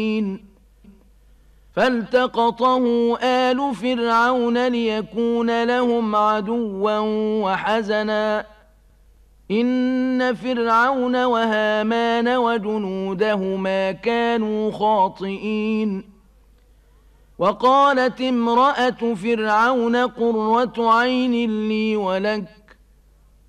فالتقطه آل فرعون ليكون لهم عدوا وحزنا إن فرعون وهامان وجنودهما كانوا خاطئين وقالت امرأة فرعون قرة عين لي ولك